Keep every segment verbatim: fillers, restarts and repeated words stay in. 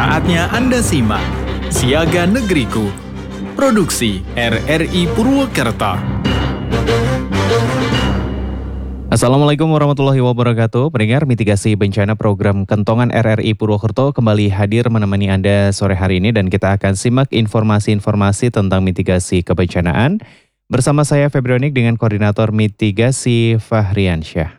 Saatnya Anda simak Siaga Negeriku, produksi R R I Purwokerto. Assalamualaikum warahmatullahi wabarakatuh. Pendengar mitigasi bencana program Kentongan R R I Purwokerto kembali hadir menemani Anda sore hari ini dan kita akan simak informasi-informasi tentang mitigasi kebencanaan bersama saya Febrionik dengan Koordinator Mitigasi Fahriansyah.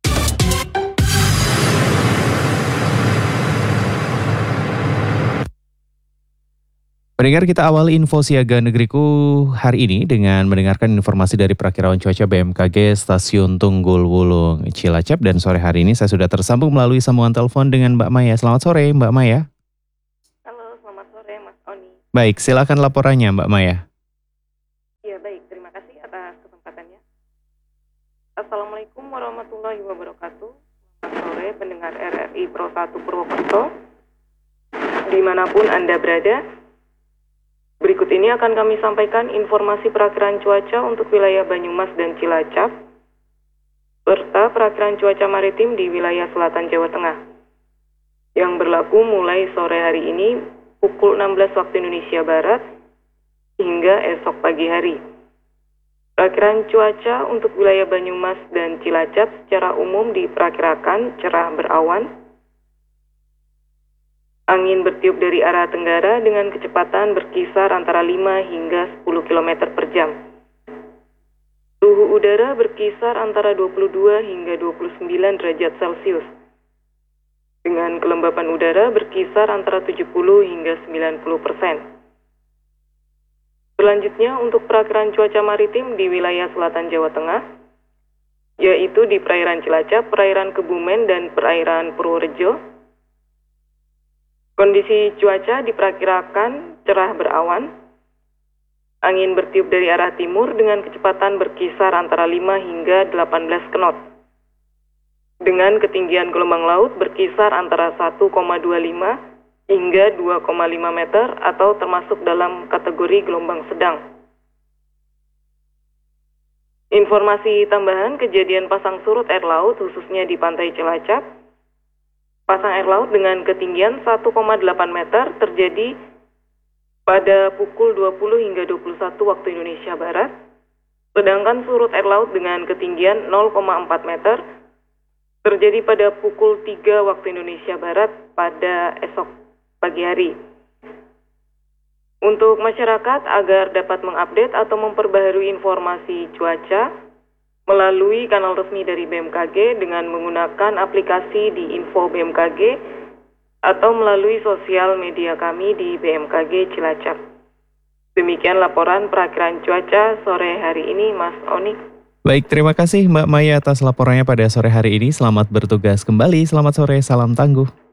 Pendengar, kita awali info Siaga Negeriku hari ini dengan mendengarkan informasi dari Perakiraan Cuaca B M K G Stasiun Tunggul Wulung Cilacap, dan sore hari ini saya sudah tersambung melalui sambungan telepon dengan Mbak Maya. Selamat sore Mbak Maya. Halo, selamat sore Mas Oni. Baik, silakan laporannya Mbak Maya. Ya baik, terima kasih atas kesempatannya. Assalamualaikum warahmatullahi wabarakatuh. Selamat sore pendengar R R I Pro satu Purwokerto, dimanapun Anda berada. Berikut ini akan kami sampaikan informasi perakiraan cuaca untuk wilayah Banyumas dan Cilacap, serta perakiraan cuaca maritim di wilayah selatan Jawa Tengah, yang berlaku mulai sore hari ini pukul enam belas waktu Indonesia Barat hingga esok pagi hari. Perakiraan cuaca untuk wilayah Banyumas dan Cilacap secara umum diperkirakan cerah berawan. Angin bertiup dari arah tenggara dengan kecepatan berkisar antara lima hingga sepuluh kilometer per jam. Suhu udara berkisar antara dua puluh dua hingga dua puluh sembilan derajat Celcius. Dengan kelembapan udara berkisar antara tujuh puluh hingga sembilan puluh persen. Selanjutnya untuk perakiraan cuaca maritim di wilayah selatan Jawa Tengah, yaitu di perairan Cilacap, perairan Kebumen, dan perairan Purworejo. Kondisi cuaca diperkirakan cerah berawan, angin bertiup dari arah timur dengan kecepatan berkisar antara lima hingga delapan belas knot. Dengan ketinggian gelombang laut berkisar antara satu koma dua lima hingga dua koma lima meter atau termasuk dalam kategori gelombang sedang. Informasi tambahan kejadian pasang surut air laut khususnya di pantai Cilacap. Pasang air laut dengan ketinggian satu koma delapan meter terjadi pada pukul dua puluh hingga dua puluh satu waktu Indonesia Barat, sedangkan surut air laut dengan ketinggian nol koma empat meter terjadi pada pukul tiga waktu Indonesia Barat pada esok pagi hari. Untuk masyarakat agar dapat mengupdate atau memperbaharui informasi cuaca melalui kanal resmi dari B M K G dengan menggunakan aplikasi di Info B M K G atau melalui sosial media kami di B M K G Cilacap. Demikian laporan perakiraan cuaca sore hari ini, Mas Oni. Baik, terima kasih Mbak Maya atas laporannya pada sore hari ini. Selamat bertugas kembali, selamat sore, salam tangguh.